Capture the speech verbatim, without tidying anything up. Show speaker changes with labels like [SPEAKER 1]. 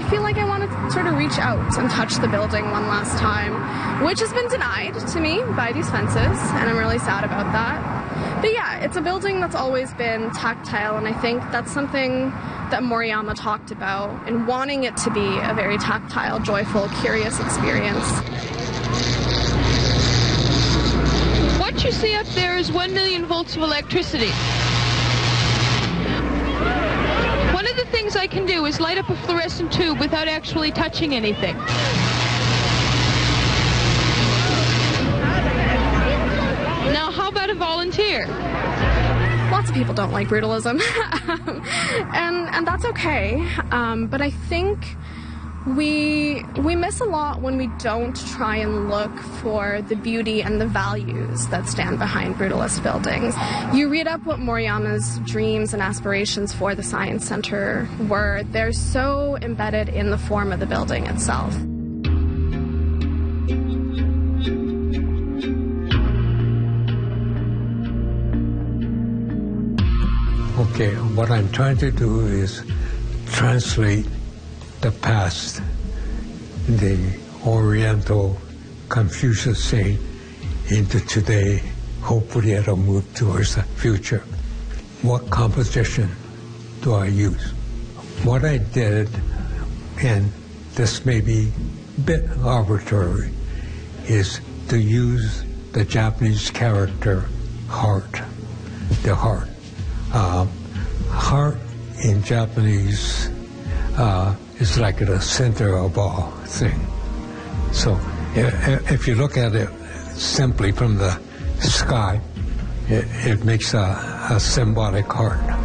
[SPEAKER 1] feel like I want to sort of reach out and touch the building one last time, which has been denied to me by these fences, and I'm really sad about that. But yeah, it's a building that's always been tactile, and I think that's something that Moriyama talked about in wanting it to be a very tactile, joyful, curious experience.
[SPEAKER 2] What you see up there is one million volts of electricity. One of the things I can do is light up a fluorescent tube without actually touching anything. Now, how about a volunteer?
[SPEAKER 1] Lots of people don't like brutalism, and and that's okay. Um, but I think we we miss a lot when we don't try and look for the beauty and the values that stand behind brutalist buildings. You read up what Moriyama's dreams and aspirations for the Science Center were. They're so embedded in the form of the building itself.
[SPEAKER 3] Okay, what I'm trying to do is translate the past, the Oriental Confucius saying, into today. Hopefully it'll move towards the future. What composition do I use? What I did, and this may be a bit arbitrary, is to use the Japanese character heart, the heart. Uh, heart in Japanese uh, is like the center of all thing. So if, if you look at it simply from the sky, it, it makes a, a symbolic heart.